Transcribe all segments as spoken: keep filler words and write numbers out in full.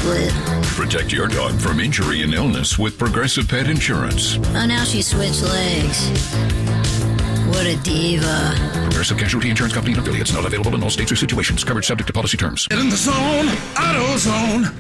split. Protect your dog from injury and illness with Progressive Pet Insurance. Oh, now she switched legs. What a diva. Progressive Casualty Insurance Company and affiliates. Not available in all states or situations. Coverage subject to policy terms. Get in the zone, AutoZone.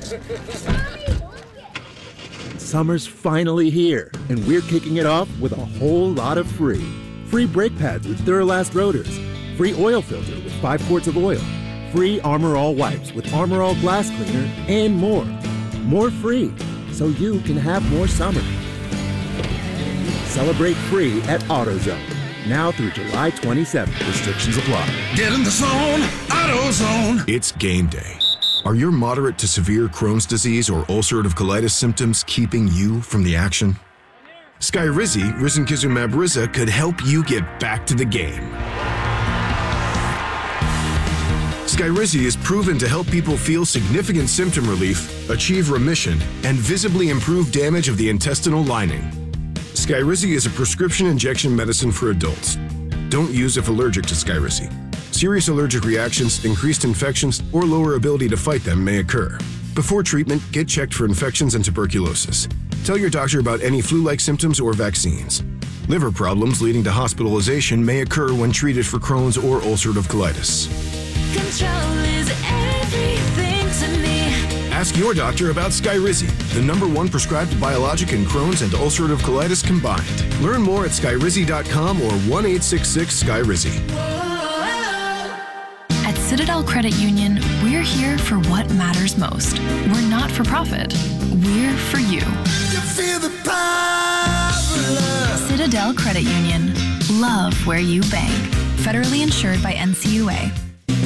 Summer's finally here, and we're kicking it off with a whole lot of free. Free brake pads with Duralast rotors. Free oil filter with five quarts of oil. Free Armor All wipes with Armor All glass cleaner, and more. More free, so you can have more summer. Celebrate free at AutoZone. Now through July twenty-seventh. Restrictions apply. Get in the zone, AutoZone. It's game day. Are your moderate to severe Crohn's disease or ulcerative colitis symptoms keeping you from the action? Skyrizi, risankizumab Riza, could help you get back to the game. Skyrizi is proven to help people feel significant symptom relief, achieve remission, and visibly improve damage of the intestinal lining. Skyrizi is a prescription injection medicine for adults. Don't use if allergic to Skyrizi. Serious allergic reactions, increased infections, or lower ability to fight them may occur. Before treatment, get checked for infections and tuberculosis. Tell your doctor about any flu-like symptoms or vaccines. Liver problems leading to hospitalization may occur when treated for Crohn's or ulcerative colitis. Control is everything to me. Ask your doctor about Skyrizi, the number one prescribed biologic in Crohn's and ulcerative colitis combined. Learn more at skyrizi dot com or one eight six six Skyrizi. At Citadel Credit Union, we're here for what matters most. We're not for profit. We're for you. You feel the power of love. Citadel Credit Union. Love where you bank. Federally insured by N C U A.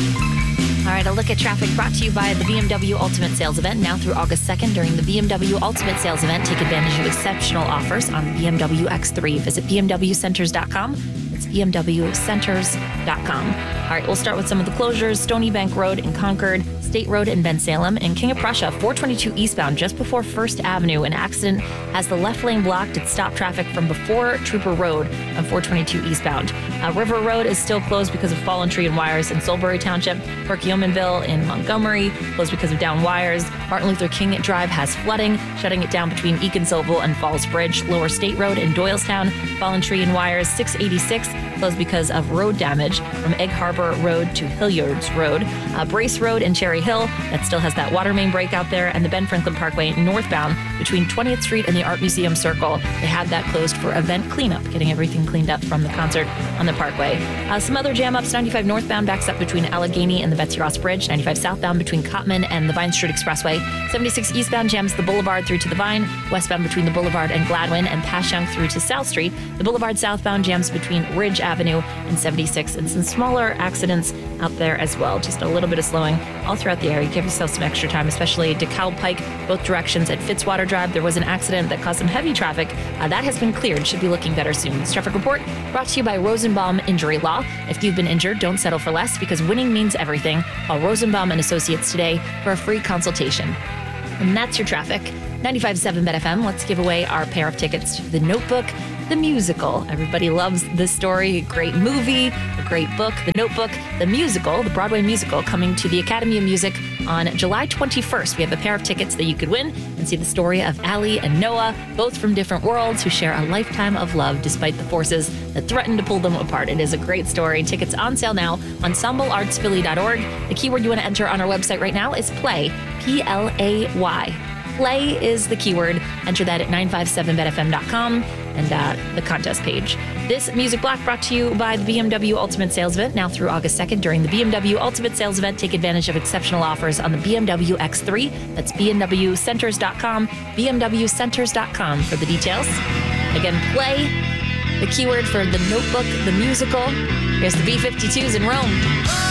All right, a look at traffic brought to you by the B M W Ultimate Sales Event. Now through August second during the B M W Ultimate Sales Event, take advantage of exceptional offers on the B M W X three. Visit b m w centers dot com. It's b m w centers dot com. All right, we'll start with some of the closures. Stony Bank Road in Concord, State Road in Bensalem, and King of Prussia, four twenty-two eastbound, just before First Avenue. An accident has the left lane blocked. It stopped traffic from before Trooper Road on four twenty-two eastbound. Uh, River Road is still closed because of fallen tree and wires in Solbury Township. Perkiomenville in Montgomery, closed because of down wires. Martin Luther King Drive has flooding, shutting it down between Eakinsville and Falls Bridge. Lower State Road in Doylestown, fallen tree and wires. six eighty-six, closed because of road damage from Egg Harbor Road to Hilliards Road. Uh, Brace Road in Cherry Hill, that still has that water main break out there. And the Ben Franklin Parkway northbound between twentieth Street and the Art Museum Circle. They had that closed for event cleanup, getting everything cleaned up from the concert on the Parkway. Uh, some other jam ups. ninety-five northbound backs up between Allegheny and the Betsy Ross Bridge. ninety-five southbound between Cottman and the Vine Street Expressway. seventy-six eastbound jams the Boulevard through to the Vine. Westbound between the Boulevard and Gladwin, and past Young through to South Street. The Boulevard southbound jams between Ridge Avenue and seventy-six, and some smaller accidents out there as well. Just a little bit of slowing all throughout the area. Give yourself some extra time, especially DeKalb Pike, both directions at Fitzwater Drive. There was an accident that caused some heavy traffic. Uh, that has been cleared. Should be looking better soon. This traffic report brought to you by Rosenbaum Injury Law. If you've been injured, don't settle for less, because winning means everything. Call Rosenbaum and Associates today for a free consultation. And that's your traffic. ninety-five point seven B E T F M. Let's give away our pair of tickets to The Notebook, the musical. Everybody loves this story. Great movie, a great book. The Notebook, the musical, the Broadway musical, coming to the Academy of Music on July twenty-first. We have a pair of tickets that you could win and see the story of Allie and Noah, both from different worlds who share a lifetime of love despite the forces that threaten to pull them apart. It is a great story. Tickets on sale now, ensemble arts philly dot org. The keyword you want to enter on our website right now is play, P L A Y. Play is the keyword. Enter that at nine five seven bet f m dot com and uh, the contest page. This music block brought to you by the B M W Ultimate Sales Event. Now through August second during the B M W Ultimate Sales Event, take advantage of exceptional offers on the B M W X three. That's b m w centers dot com, b m w centers dot com for the details. Again, play, the keyword for The Notebook, the musical. Here's the B fifty-twos in Rome.